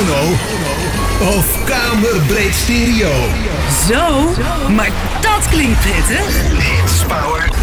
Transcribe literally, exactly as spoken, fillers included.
mono of kamerbreed stereo. Zo, maar dat klinkt prettig. Hits Power